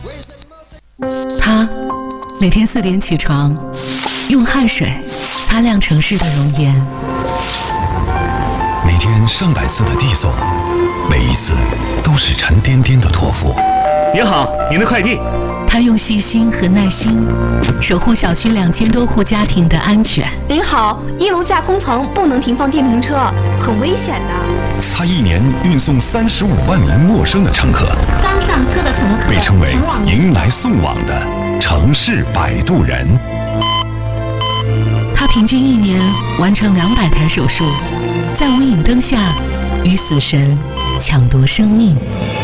他每天4点起床，用汗水擦亮城市的容颜。 每天上百次的递送，每一次都是沉甸甸的托付。 您好，您的快递。 他用细心和耐心守护小区2000多户家庭的安全。 您好，1楼架空层不能停放电瓶车，很危险的。 他一年运送35万名陌生的乘客， 刚上车的乘客被称为迎来送往的城市摆渡人。 他平均1年完成200台手术，在无影灯下与死神抢夺生命。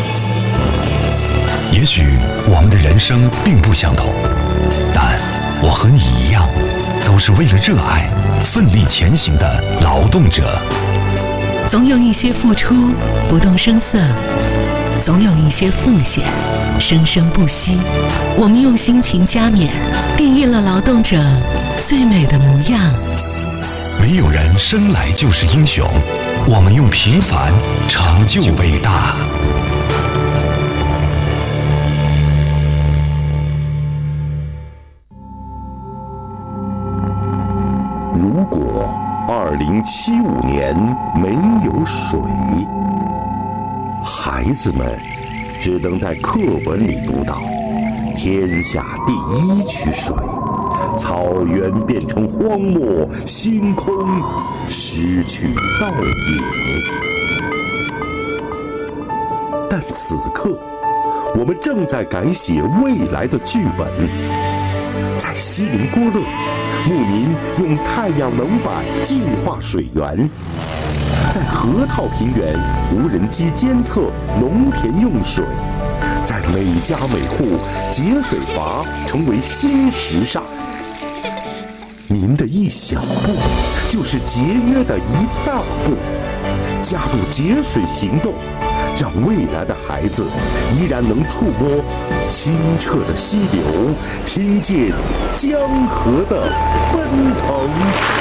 也许我们的人生并不相同，但我和你一样，都是为了热爱奋力前行的劳动者。 总有一些付出不动声色，总有一些奉献生生不息。我们用辛勤加冕，定义了劳动者最美的模样。 没有人生来就是英雄，我们用平凡成就伟大。 如果2075年没有水，孩子们只能在课本里读到天下第1区水，草原变成荒漠，星空失去倒影。但此刻，我们正在改写未来的剧本。在西宁郭勒，牧民用太阳能板净化水源；在河套平原，无人机监测农田用水；在每家每户，节水阀成为新时尚。您的一小步，就是节约的一大步。加入节水行动，让未来的孩子依然能触摸清澈的溪流，听见江河的奔腾。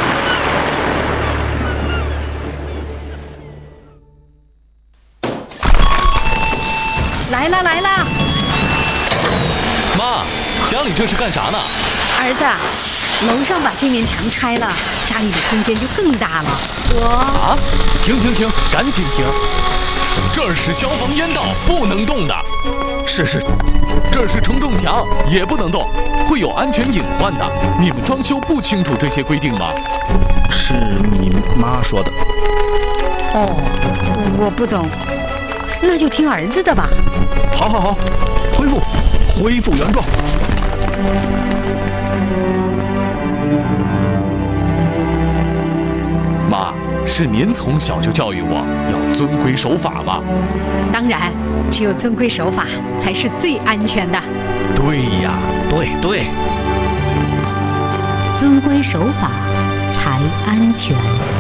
来了来了！ 妈，家里这是干啥呢？ 儿子，楼上把这面墙拆了，家里的空间就更大了。 停，赶紧停！这是消防烟道，不能动的。是，这是承重墙，也不能动，会有安全隐患的。你们装修不清楚这些规定吗？ 是你妈说的。 我不懂，那就听儿子的吧。 好，恢复原状。 妈，是您从小就教育我要遵规守法吧？ 当然，只有遵规守法才是最安全的。 对呀， 对， 遵规守法才安全。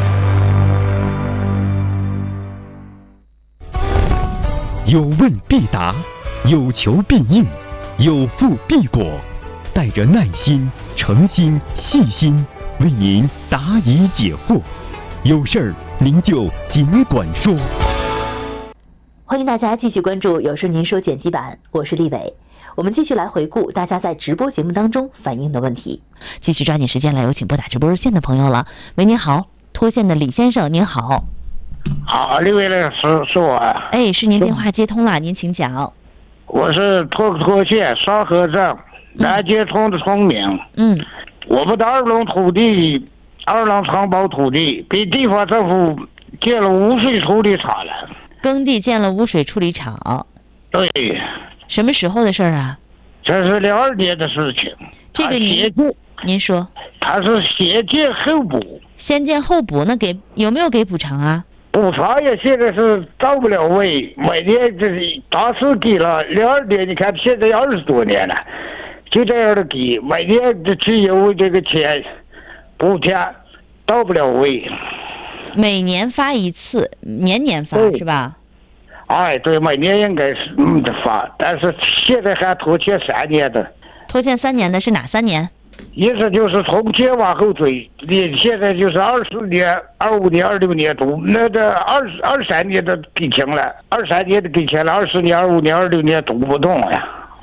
有问必答，有求必应，有付必果，带着耐心、诚心、细心，为您答疑解惑。有事儿您就尽管说。 欢迎大家继续关注有事您说剪辑版，我是立伟。我们继续来回顾大家在直播节目当中反映的问题，继续抓紧时间来有请拨打直播热线的朋友了。喂，您好，脱线的李先生，您好。 好，立伟老师是我。 哎，是您电话接通了，您请讲。 我是脱线双河镇南街村的村民。我们的2垄土地，2垄承包土地被地方政府建了污水处理厂了。 耕地建了污水处理厂。 对。 什么时候的事儿啊？ 这是02年的事情。 这个您说。 他是先建后补。 先建后补，那有没有给补偿啊？ 补偿也现在是到不了位，每年就是当时给了02年，你看现在20多年了，就这样的给，每年只有这个钱补贴到不了位。 每年发一次，年发是吧？ 哎，对，每年应该是发，但是现在还拖欠3年的。 拖欠3年的是哪3年？ 意思就是从前往后追，你现在就是24年、25年、26年度，那这23年的给钱了，23年的给钱了，20年、25年、26年读不动呀。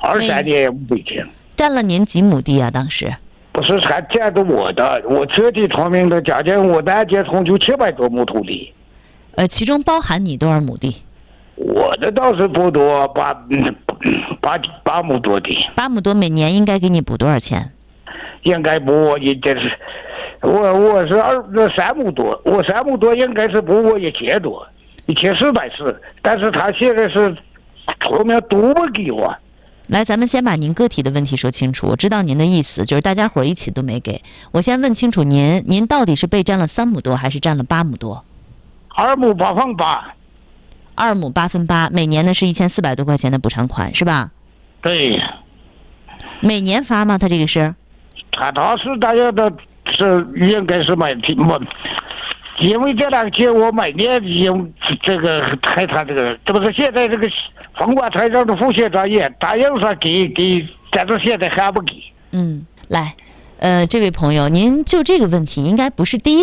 23年也不钱。 占了您几亩地啊？当时？ 不是，还占着我的，我彻底同名的，加上我南街同就700多亩土地。 其中包含你多少亩地？ 我的倒是不多，8亩多地。 8亩多，每年应该给你补多少钱？ 应该补，应该是我是3亩多，我3亩多应该是补我1000多，1440，但是他现在是后面都不给我。 来，咱们先把您个体的问题说清楚。我知道您的意思，就是大家伙一起都没给。我先问清楚您到底是被占了3亩多，还是占了8亩多 ？2亩8分8。 2亩8分8，每年呢是1400多块钱的补偿款，是吧？ 对。 每年发吗？他这个是？ 他当时大家都是应该是因为这两天我每年用这个开他这个，这不是现在这个房管台上的副县长也答应说给，但是现在还不给。 来，这位朋友，您就这个问题应该不是第一